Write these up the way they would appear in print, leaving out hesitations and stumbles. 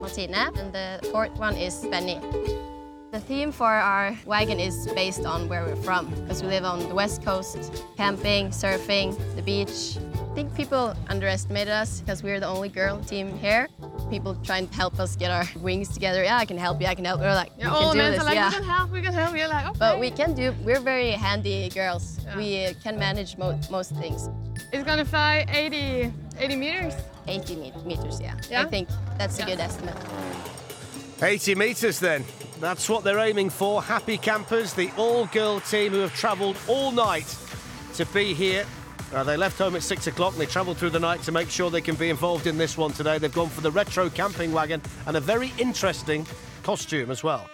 Martina, and the fourth one is Benny. The theme for our wagon is based on where we're from, because we live on the West Coast, camping, surfing, the beach. I think people underestimated us because we're the only girl team here. People try and help us get our wings together. Yeah, I can help you, I can help you. We're like, we can do this, like, yeah. we can help. You're like, okay. But we're very handy girls. Yeah. We can manage most things. It's gonna fly 80 meters. 80 meters, yeah. Yeah? I think that's a good estimate. 80 metres then. That's what they're aiming for. Happy Campers, the all-girl team who have travelled all night to be here. They left home at 6 o'clock and they travelled through the night to make sure they can be involved in this one today. They've gone for the retro camping wagon and a very interesting costume as well.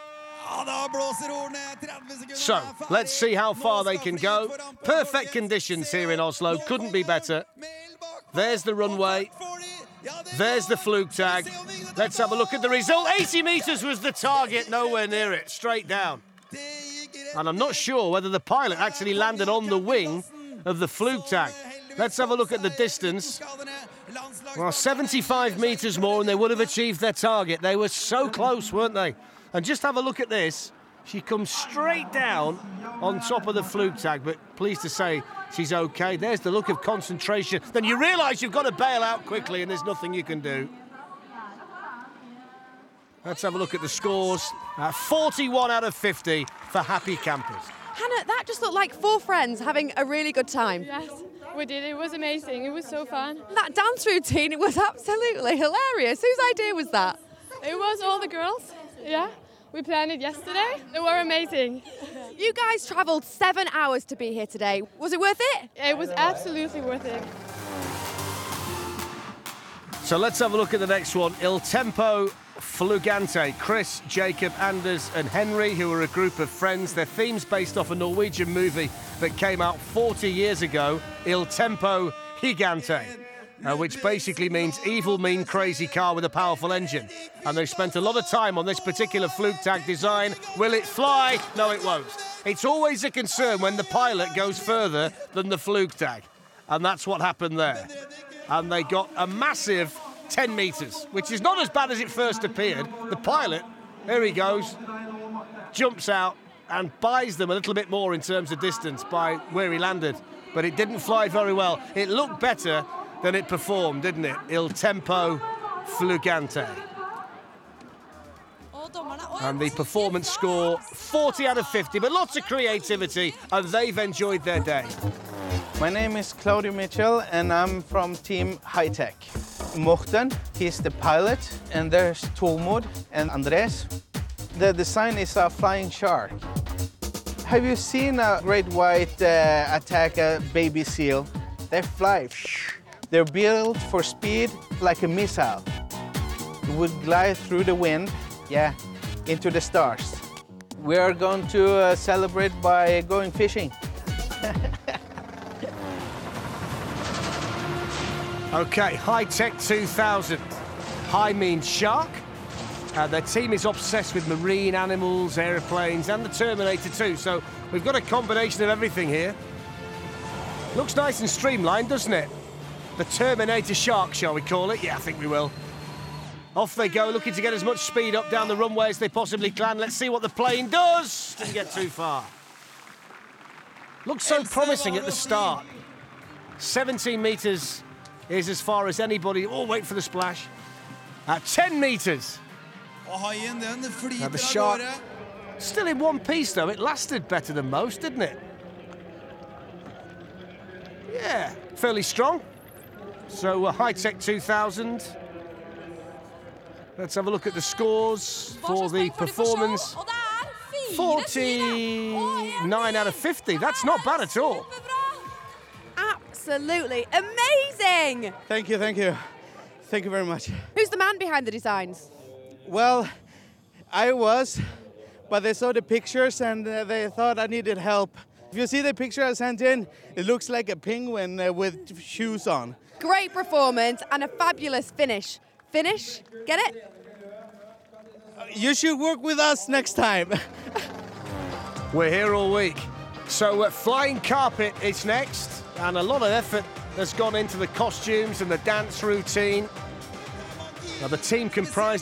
So, let's see how far they can go. Perfect conditions here in Oslo, couldn't be better. There's the runway. There's the Flugtag. Let's have a look at the result. 80 metres was the target, nowhere near it, straight down. And I'm not sure whether the pilot actually landed on the wing of the Flugtag. Let's have a look at the distance. Well, 75 metres more and they would have achieved their target. They were so close, weren't they? And just have a look at this. She comes straight down on top of the Flugtag, but pleased to say she's okay. There's the look of concentration. Then you realise you've got to bail out quickly and there's nothing you can do. Let's have a look at the scores. 41 out of 50 for Happy Campers. Hannah, that just looked like four friends having a really good time. Yes, we did. It was amazing. It was so fun. That dance routine, it was absolutely hilarious. Whose idea was that? It was all the girls, yeah. We planned it yesterday. They were amazing. You guys travelled 7 hours to be here today. Was it worth it? It was absolutely worth it. So let's have a look at the next one. Il Tempo Flugante. Chris, Jacob, Anders and Henry, who are a group of friends. Their theme's based off a Norwegian movie that came out 40 years ago, Il Tempo Gigante, which basically means evil, mean, crazy car with a powerful engine. And they've spent a lot of time on this particular Flugtag design. Will it fly? No, it won't. It's always a concern when the pilot goes further than the Flugtag. And that's what happened there. And they got a massive 10 metres, which is not as bad as it first appeared. The pilot, here he goes, jumps out and buys them a little bit more in terms of distance by where he landed. But it didn't fly very well. It looked better than it performed, didn't it? Il Tempo Flugante. And the performance score, 40 out of 50, but lots of creativity, and they've enjoyed their day. My name is Claudio Mitchell, and I'm from Team High Tech. Morten, he's the pilot, and there's Tormod and Andres. The design is a flying shark. Have you seen a great white attack a baby seal? They fly. They're built for speed like a missile. It would glide through the wind, yeah, into the stars. We are going to celebrate by going fishing. Okay, High Tech 2000. High means shark. Their team is obsessed with marine animals, aeroplanes, and the Terminator 2. So we've got a combination of everything here. Looks nice and streamlined, doesn't it? The Terminator Shark, shall we call it? Yeah, I think we will. Off they go, looking to get as much speed up down the runway as they possibly can. Let's see what the plane does. Didn't get too far. Looks so promising at the start. 17 metres is as far as anybody. Oh, wait for the splash. At 10 metres. Now the shark, still in one piece though. It lasted better than most, didn't it? Yeah, fairly strong. So High Tech 2000. Let's have a look at the scores for the performance. 49 out of 50. That's not bad at all. Absolutely amazing! Thank you, thank you. Thank you very much. Who's the man behind the designs? Well, I was, but they saw the pictures and they thought I needed help. If you see the picture I sent in, it looks like a penguin with shoes on. Great performance and a fabulous finish. Finish? Get it? You should work with us next time. We're here all week. So Flying Carpet is next, and a lot of effort has gone into the costumes and the dance routine. Now, the team comprised